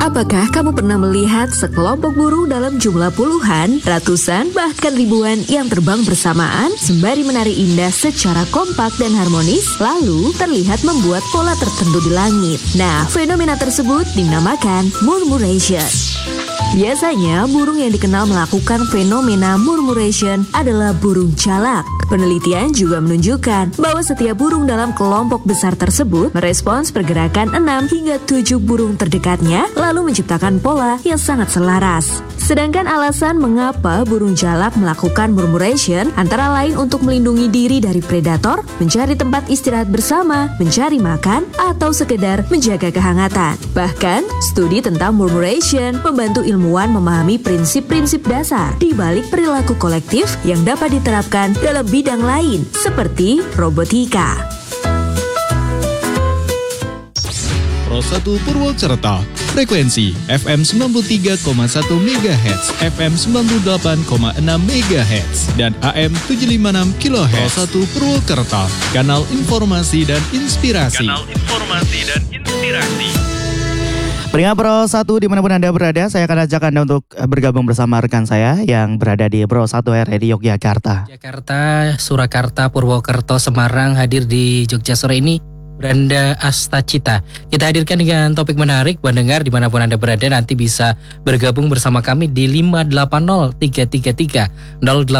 Apakah kamu pernah melihat sekelompok burung dalam jumlah puluhan, ratusan, bahkan ribuan yang terbang bersamaan sembari menari indah secara kompak dan harmonis, lalu terlihat membuat pola tertentu di langit? Nah, fenomena tersebut dinamakan murmuration. Biasanya, burung yang dikenal melakukan fenomena murmuration adalah burung jalak. Penelitian juga menunjukkan bahwa setiap burung dalam kelompok besar tersebut merespons pergerakan 6 hingga 7 burung terdekatnya, lalu menciptakan pola yang sangat selaras. Sedangkan alasan mengapa burung jalak melakukan murmuration antara lain untuk melindungi diri dari predator, mencari tempat istirahat bersama, mencari makan, atau sekedar menjaga kehangatan. Bahkan, studi tentang murmuration membantu ilmuwan memahami prinsip-prinsip dasar di balik perilaku kolektif yang dapat diterapkan dalam bidang lain, seperti robotika. Pro 1 Purwokerto, frekuensi FM 93,1 MHz, FM 98,6 MHz, dan AM 756 kHz. Pro 1 Purwokerto, kanal informasi dan inspirasi. Pendengar Pro 1 dimanapun Anda berada, saya akan ajak Anda untuk bergabung bersama rekan saya yang berada di Pro 1 RRI Yogyakarta. Jakarta, Surakarta, Purwokerto, Semarang hadir di Jogja sore ini. Branda Astacita. Kita hadirkan dengan topik menarik. Pendengar dimanapun Anda berada nanti bisa bergabung bersama kami di 580-333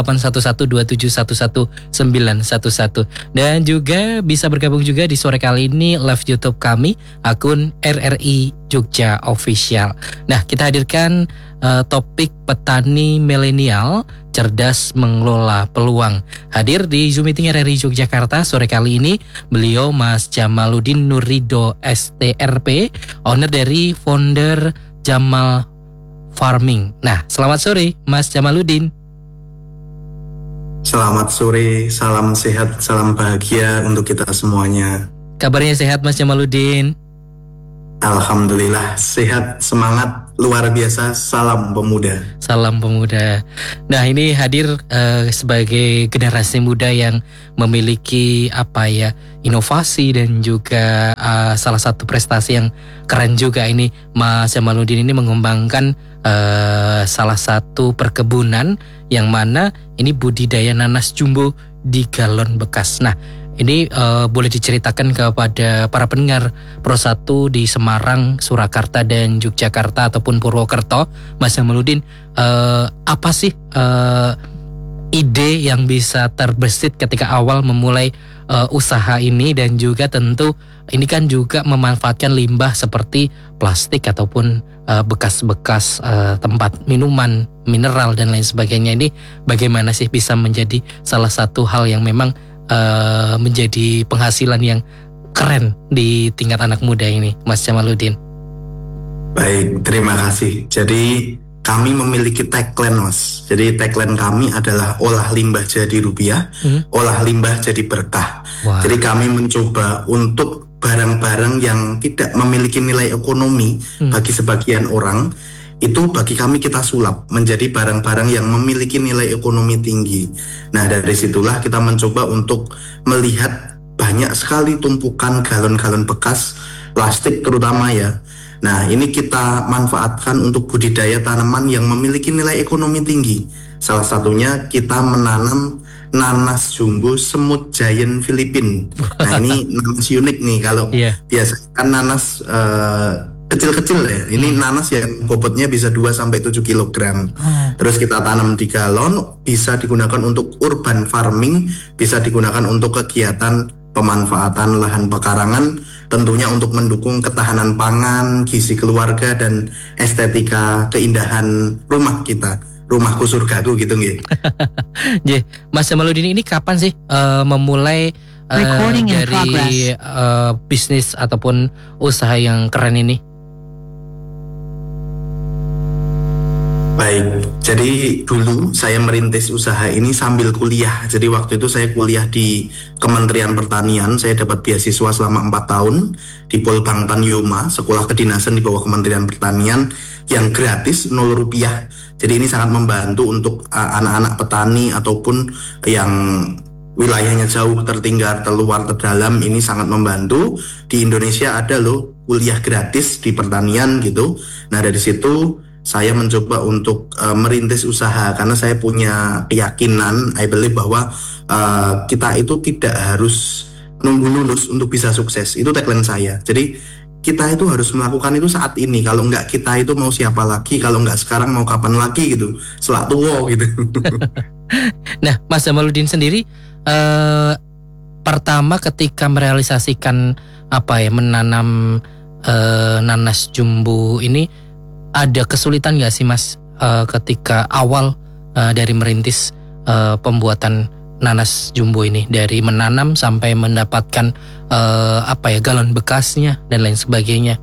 08112711 dan juga bisa bergabung juga di sore kali ini live YouTube kami, akun RRI Jogja Official. Nah, kita hadirkan topik petani milenial cerdas mengelola peluang. Hadir di Zoom Meeting RRI Yogyakarta sore kali ini, beliau Mas Jamaluddin Nurido STRP, owner dari founder Jamal Farming. Nah, selamat sore Mas Jamaluddin. Selamat sore, salam sehat, salam bahagia untuk kita semuanya. Kabarnya sehat Mas Jamaluddin? Alhamdulillah sehat, semangat luar biasa, salam pemuda. Salam pemuda. Nah, ini hadir sebagai generasi muda yang memiliki inovasi dan juga salah satu prestasi yang keren juga ini. Mas Jamaluddin ini mengembangkan salah satu perkebunan yang mana ini budidaya nanas jumbo di galon bekas. Nah, ini boleh diceritakan kepada para pendengar Pro 1 di Semarang, Surakarta, dan Yogyakarta ataupun Purwokerto, Mas Jamaluddin, apa sih ide yang bisa terbesit ketika awal memulai usaha ini, dan juga tentu ini kan juga memanfaatkan limbah seperti plastik ataupun bekas-bekas tempat minuman, mineral dan lain sebagainya. Ini bagaimana sih bisa menjadi salah satu hal yang memang menjadi penghasilan yang keren di tingkat anak muda ini, Mas Jamaluddin? Baik, terima kasih. Jadi kami memiliki tagline, Mas. Jadi tagline kami adalah olah limbah jadi rupiah, olah limbah jadi berkah. Wow. Jadi kami mencoba untuk barang-barang yang tidak memiliki nilai ekonomi bagi sebagian orang, itu bagi kami kita sulap menjadi barang-barang yang memiliki nilai ekonomi tinggi. Nah, dari situlah kita mencoba untuk melihat banyak sekali tumpukan galon-galon bekas plastik terutama ya. Nah, ini kita manfaatkan untuk budidaya tanaman yang memiliki nilai ekonomi tinggi. Salah satunya kita menanam nanas jumbo semut giant Filipin. Nah, ini nanas unik nih. Kalau biasa kan nanas kecil-kecil ya. Ini nanas yang bobotnya bisa 2-7 kg. Terus kita tanam di galon, bisa digunakan untuk urban farming, bisa digunakan untuk kegiatan pemanfaatan lahan pekarangan, tentunya untuk mendukung ketahanan pangan, gizi keluarga, dan estetika keindahan rumah kita. Rumahku surgaku gitu nggih. Mas Jamaluddin ini kapan sih memulai dari bisnis ataupun usaha yang keren ini? Baik, jadi dulu saya merintis usaha ini sambil kuliah. Jadi waktu itu saya kuliah di Kementerian Pertanian. Saya dapat beasiswa selama 4 tahun di Polbangtan Yoma, sekolah kedinasan di bawah Kementerian Pertanian yang gratis, 0 rupiah. Jadi ini sangat membantu untuk anak-anak petani ataupun yang wilayahnya jauh, tertinggal, terluar, terdalam. Ini sangat membantu. Di Indonesia ada loh kuliah gratis di pertanian gitu. Nah dari situ saya mencoba untuk merintis usaha karena saya punya keyakinan, I believe bahwa kita itu tidak harus nunggu lulus untuk bisa sukses. Itu tagline saya. Jadi kita itu harus melakukan itu saat ini. Kalau nggak kita itu mau siapa lagi? Kalau nggak sekarang mau kapan lagi gitu? Selak tua gitu. Nah, Mas Jamaluddin sendiri pertama ketika merealisasikan menanam nanas jumbo ini, ada kesulitan nggak sih Mas ketika awal dari merintis pembuatan nanas jumbo ini, dari menanam sampai mendapatkan galon bekasnya dan lain sebagainya?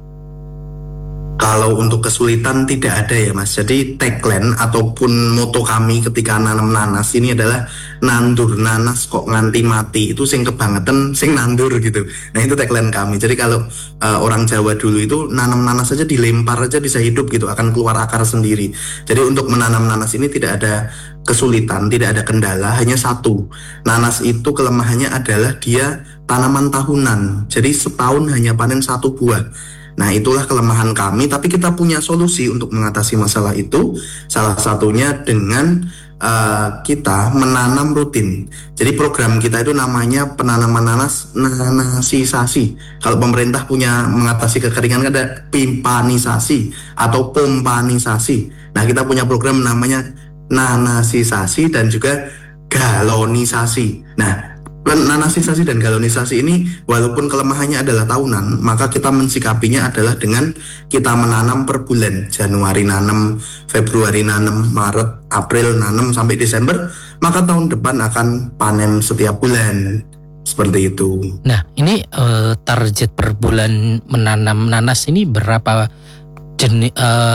Kalau untuk kesulitan tidak ada ya Mas. Jadi tagline ataupun moto kami ketika nanam nanas ini adalah nandur nanas kok nganti mati. Itu sing kebangetan sing nandur gitu. Nah itu tagline kami. Jadi kalau orang Jawa dulu itu nanam nanas aja dilempar aja bisa hidup gitu, akan keluar akar sendiri. Jadi untuk menanam nanas ini tidak ada kesulitan, tidak ada kendala, hanya satu. Nanas itu kelemahannya adalah dia tanaman tahunan. Jadi setahun hanya panen satu buah. Nah itulah kelemahan kami, tapi kita punya solusi untuk mengatasi masalah itu. Salah satunya dengan kita menanam rutin. Jadi program kita itu namanya penanaman nanas nanasisasi. Kalau pemerintah punya mengatasi kekeringan kan ada pimpanisasi atau pompanisasi. Nah kita punya program namanya nanasisasi dan juga galonisasi. Nah nanasisasi dan galonisasi ini walaupun kelemahannya adalah tahunan, maka kita mensikapinya adalah dengan kita menanam per bulan. Januari nanam, Februari nanam, Maret, April nanam sampai Desember, maka tahun depan akan panen setiap bulan. Seperti itu. Nah, ini target per bulan menanam nanas ini berapa jenis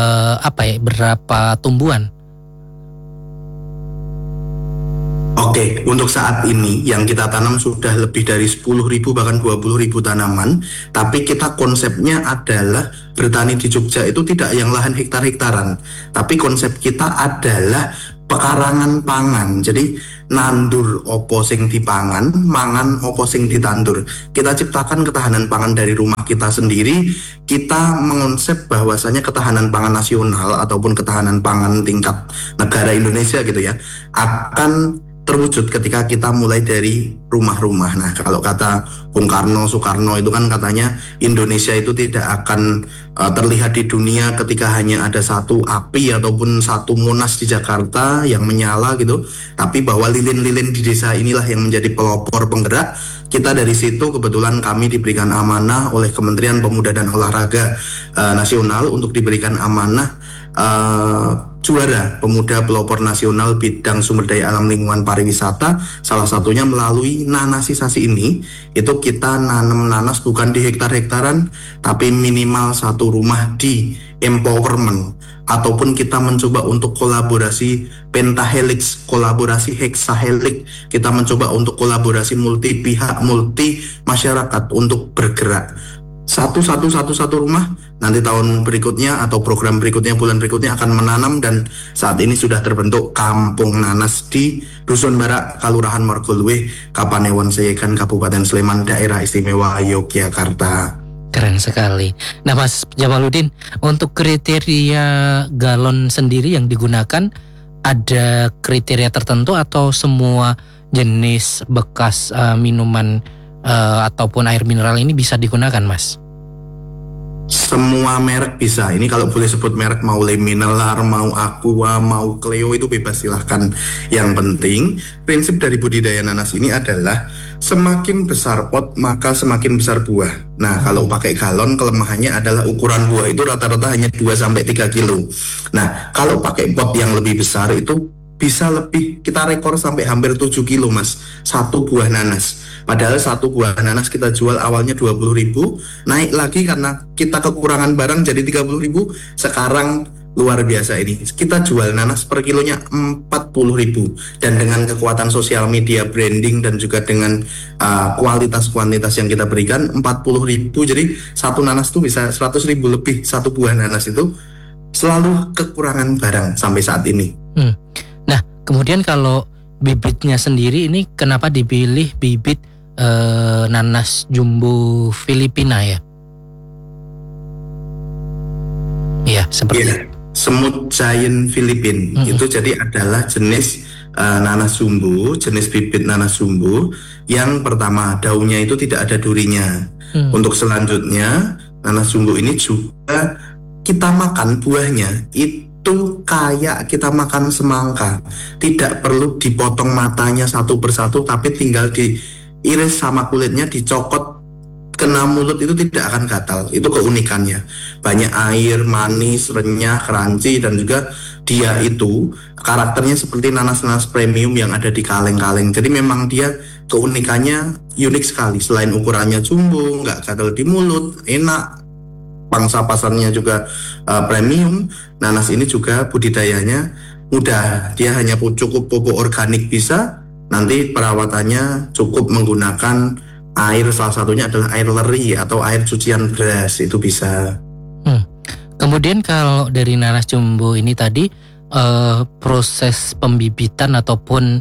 berapa tumbuhan? Oke, untuk saat ini yang kita tanam sudah lebih dari 10.000 bahkan 20.000 tanaman. Tapi kita konsepnya adalah bertani di Jogja itu tidak yang lahan hektar-hektaran. Tapi konsep kita adalah pekarangan pangan. Jadi nandur opo sing dipangan, mangan opo sing ditandur. Kita ciptakan ketahanan pangan dari rumah kita sendiri. Kita mengonsep bahwasanya ketahanan pangan nasional ataupun ketahanan pangan tingkat negara Indonesia gitu ya akan terwujud ketika kita mulai dari rumah-rumah. Nah, kalau kata Bung Karno, Soekarno itu kan katanya Indonesia itu tidak akan terlihat di dunia ketika hanya ada satu api ataupun satu Monas di Jakarta yang menyala gitu, tapi bahwa lilin-lilin di desa inilah yang menjadi pelopor penggerak. Kita dari situ kebetulan kami diberikan amanah oleh Kementerian Pemuda dan Olahraga Nasional untuk diberikan amanah juara pemuda pelopor nasional bidang sumber daya alam lingkungan pariwisata. Salah satunya melalui nanasisasi ini, itu kita nanam nanas bukan di hektar-hektaran, tapi minimal satu rumah di empowerment, ataupun kita mencoba untuk kolaborasi pentahelix, kolaborasi hexahelix. Kita mencoba untuk kolaborasi multi pihak, multi masyarakat untuk bergerak satu rumah. Nanti tahun berikutnya atau program berikutnya, bulan berikutnya akan menanam, dan saat ini sudah terbentuk Kampung Nanas di Dusun Barak, Kelurahan Margolwe, Kapanewon Seyegan, Kabupaten Sleman, Daerah Istimewa Yogyakarta. Keren sekali. Nah Mas Jamaluddin, untuk kriteria galon sendiri yang digunakan, ada kriteria tertentu atau semua jenis bekas minuman ataupun air mineral ini bisa digunakan Mas? Semua merek bisa. Ini kalau boleh sebut merek, mau Le Mineral, mau Aqua, mau Cleo, itu bebas, silahkan. Yang penting prinsip dari budidaya nanas ini adalah semakin besar pot maka semakin besar buah. Nah kalau pakai galon kelemahannya adalah ukuran buah itu rata-rata hanya 2-3 kilo. Nah kalau pakai pot yang lebih besar itu bisa lebih, kita rekor sampai hampir 7 kilo Mas, satu buah nanas. Padahal satu buah nanas kita jual awalnya 20.000, naik lagi karena kita kekurangan barang jadi 30.000. Sekarang luar biasa ini, kita jual nanas per kilonya 40.000, dan dengan kekuatan sosial media, branding, dan juga dengan kualitas-kuantitas yang kita berikan 40.000. Jadi satu nanas tuh bisa 100.000 lebih, satu buah nanas itu. Selalu kekurangan barang sampai saat ini. Nah kemudian kalau bibitnya sendiri ini kenapa dipilih bibit nanas jumbo Filipina ya? Iya, seperti Iya, semut giant Filipin itu jadi adalah jenis nanas sumbu, jenis bibit nanas sumbu yang pertama daunnya itu tidak ada durinya. Untuk selanjutnya nanas sumbu ini juga kita makan buahnya itu kayak kita makan semangka, tidak perlu dipotong matanya satu persatu, tapi tinggal diiris sama kulitnya, dicokot kena mulut itu tidak akan gatal. Itu keunikannya. Banyak air, manis, renyah, crunchy, dan juga dia itu karakternya seperti nanas-nanas premium yang ada di kaleng-kaleng. Jadi memang dia keunikannya unik sekali. Selain ukurannya jumbo, nggak gatal di mulut, enak, pangsa pasarnya juga premium. Nanas ini juga budidayanya mudah. Dia hanya cukup pupuk organik bisa. Nanti perawatannya cukup menggunakan air, salah satunya adalah air leri atau air cucian beras, itu bisa. Kemudian kalau dari nanas jumbo ini tadi proses pembibitan ataupun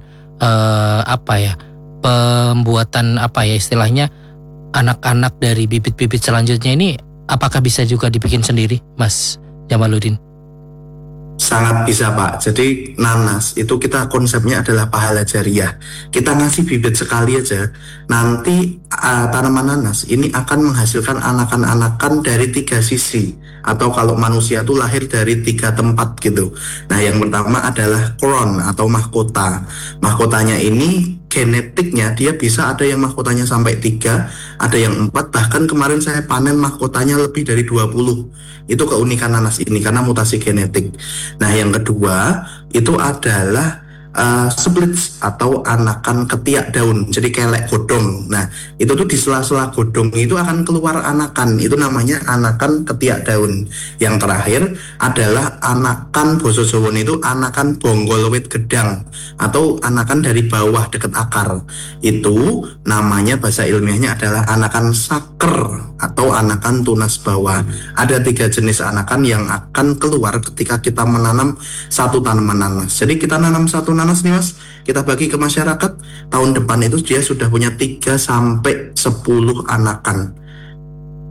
pembuatan istilahnya anak-anak dari bibit-bibit selanjutnya ini apakah bisa juga dibikin sendiri, Mas Jamaluddin? Sangat bisa, Pak. Jadi nanas itu kita konsepnya adalah pahala jariah. Kita ngasih bibit sekali aja, nanti tanaman nanas ini akan menghasilkan anakan-anakan dari 3 sisi. Atau kalau manusia itu lahir dari 3 tempat gitu. Nah, yang pertama adalah crown atau mahkota. Mahkotanya ini genetiknya dia bisa ada yang mahkotanya sampai 3, ada yang 4, bahkan kemarin saya panen mahkotanya lebih dari 20. Itu keunikan nanas ini karena mutasi genetik. Nah, yang kedua itu adalah splits atau anakan ketiak daun, jadi kelek godong. Nah, itu tuh di sela-sela godong itu akan keluar anakan, itu namanya anakan ketiak daun. Yang terakhir adalah anakan basa Jawa itu anakan bonggol wit gedang atau anakan dari bawah dekat akar. Itu namanya bahasa ilmiahnya adalah anakan saker atau anakan tunas bawah. Ada 3 jenis anakan yang akan keluar ketika kita menanam satu tanaman nanas. Jadi kita nanam satu nanas nih, Mas, kita bagi ke masyarakat, tahun depan itu dia sudah punya 3 sampai 10 anakan.